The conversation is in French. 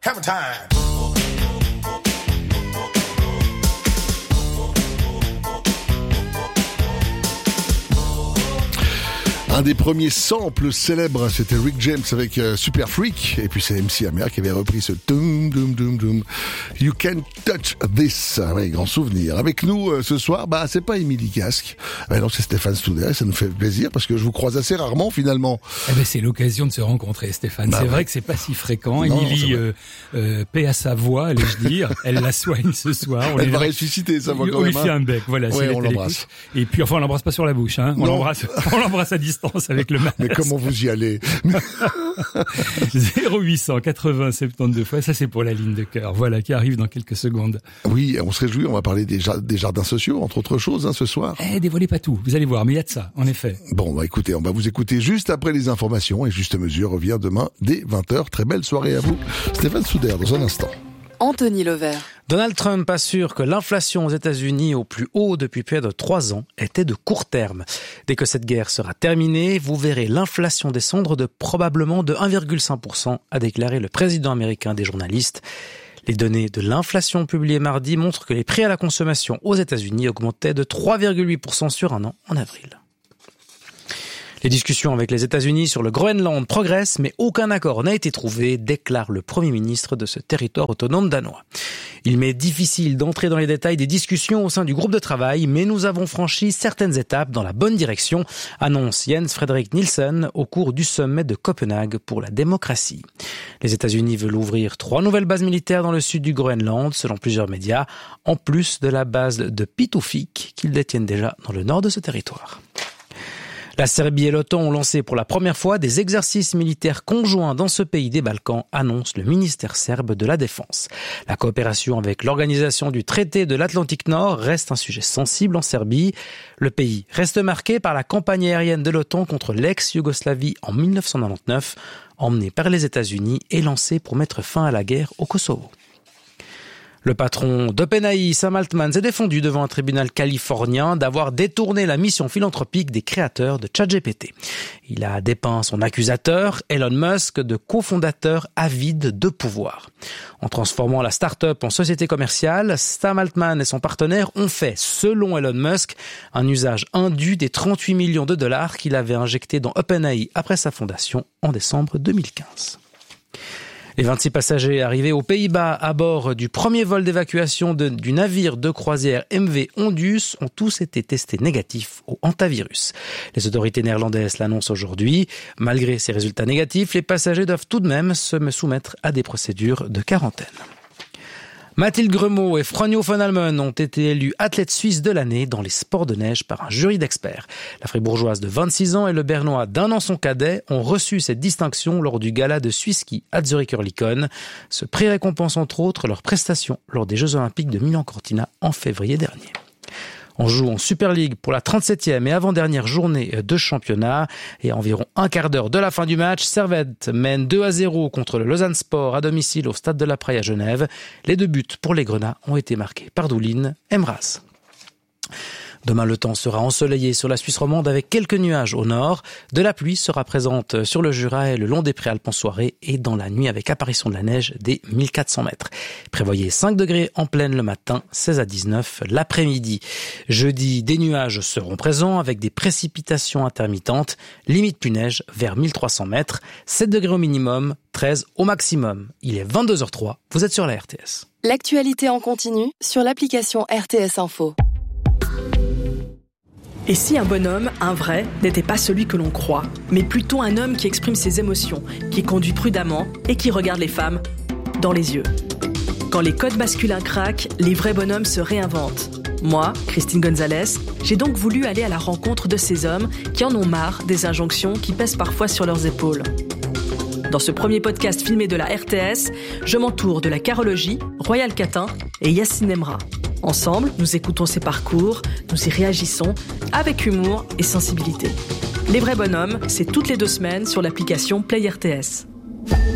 Have a time. Un des premiers samples célèbres, c'était Rick James avec Super Freak, et puis c'est MC Hammer qui avait repris ce doom doom doom doom. You can touch this. Oui, grand souvenir. Avec nous ce soir, c'est pas Émilie Casque, non, c'est Stéphane Stouder, et ça nous fait plaisir parce que je vous croise assez rarement finalement. C'est l'occasion de se rencontrer, Stéphane. C'est vrai que c'est pas si fréquent. Émilie, paix à sa voix, allais-je dire. Elle la soigne ce soir. Elle va ressusciter sa voix quand même. On lui fait un bec, voilà. Ouais, on l'embrasse. Et puis, on l'embrasse pas sur la bouche, hein. On l'embrasse à distance. Avec le masque. Mais comment vous y allez? 0800 80 72 fois, ça c'est pour la ligne de cœur, voilà, qui arrive dans quelques secondes. Oui, on se réjouit, on va parler des jardins sociaux, entre autres choses, ce soir. Dévoilez pas tout, vous allez voir, mais il y a de ça, en effet. Bon, écoutez, on va vous écouter juste après les informations, et Juste Mesure revient demain dès 20h. Très belle soirée à vous. Stéphane Souder, dans un instant. Anthony Levert. Donald Trump assure que l'inflation aux États-Unis au plus haut depuis près de 3 ans était de court terme. Dès que cette guerre sera terminée, vous verrez l'inflation descendre de probablement de 1,5%, a déclaré le président américain des journalistes. Les données de l'inflation publiées mardi montrent que les prix à la consommation aux États-Unis augmentaient de 3,8% sur un an en avril. Les discussions avec les États-Unis sur le Groenland progressent, mais aucun accord n'a été trouvé, déclare le Premier ministre de ce territoire autonome danois. Il m'est difficile d'entrer dans les détails des discussions au sein du groupe de travail, mais nous avons franchi certaines étapes dans la bonne direction, annonce Jens Frederik Nielsen au cours du sommet de Copenhague pour la démocratie. Les États-Unis veulent ouvrir 3 nouvelles bases militaires dans le sud du Groenland, selon plusieurs médias, en plus de la base de Pituffik qu'ils détiennent déjà dans le nord de ce territoire. La Serbie et l'OTAN ont lancé pour la première fois des exercices militaires conjoints dans ce pays des Balkans, annonce le ministère serbe de la Défense. La coopération avec l'organisation du traité de l'Atlantique Nord reste un sujet sensible en Serbie. Le pays reste marqué par la campagne aérienne de l'OTAN contre l'ex-Yougoslavie en 1999, emmenée par les États-Unis et lancée pour mettre fin à la guerre au Kosovo. Le patron d'OpenAI, Sam Altman, s'est défendu devant un tribunal californien d'avoir détourné la mission philanthropique des créateurs de ChatGPT. Il a dépeint son accusateur, Elon Musk, de cofondateur avide de pouvoir. En transformant la start-up en société commerciale, Sam Altman et son partenaire ont fait, selon Elon Musk, un usage indu des 38 millions de dollars qu'il avait injectés dans OpenAI après sa fondation en décembre 2015. Les 26 passagers arrivés aux Pays-Bas à bord du premier vol d'évacuation du navire de croisière MV Ondus ont tous été testés négatifs au hantavirus. Les autorités néerlandaises l'annoncent aujourd'hui. Malgré ces résultats négatifs, les passagers doivent tout de même se soumettre à des procédures de quarantaine. Mathilde Gremaud et Fronjo von Halmen ont été élus athlètes suisses de l'année dans les sports de neige par un jury d'experts. La fribourgeoise de 26 ans et le bernois d'1 an son cadet ont reçu cette distinction lors du gala de Swiss-Ski à Zurich-Oerlikon. Ce prix récompense entre autres leurs prestations lors des Jeux Olympiques de Milan-Cortina en février dernier. On joue en Super League pour la 37e et avant-dernière journée de championnat. Et à environ un quart d'heure de la fin du match, Servette mène 2-0 contre le Lausanne Sport à domicile au Stade de la Praille à Genève. Les 2 buts pour les Grenats ont été marqués par Doulin Emras. Demain, le temps sera ensoleillé sur la Suisse romande avec quelques nuages au nord. De la pluie sera présente sur le Jura et le long des Préalpes en soirée et dans la nuit avec apparition de la neige des 1400 mètres. Prévoyez 5 degrés en pleine le matin, 16 à 19 l'après-midi. Jeudi, des nuages seront présents avec des précipitations intermittentes. Limite plus neige vers 1300 mètres. 7 degrés au minimum, 13 au maximum. Il est 22h03, vous êtes sur la RTS. L'actualité en continu sur l'application RTS Info. Et si un bonhomme, un vrai, n'était pas celui que l'on croit, mais plutôt un homme qui exprime ses émotions, qui conduit prudemment et qui regarde les femmes dans les yeux. Quand les codes masculins craquent, les vrais bonhommes se réinventent. Moi, Christine Gonzalez, j'ai donc voulu aller à la rencontre de ces hommes qui en ont marre des injonctions qui pèsent parfois sur leurs épaules. Dans ce premier podcast filmé de la RTS, je m'entoure de la carologie, Royal Catin et Yacine Emra. Ensemble, nous écoutons ces parcours, nous y réagissons avec humour et sensibilité. Les vrais bonhommes, c'est toutes les 2 semaines sur l'application Play RTS.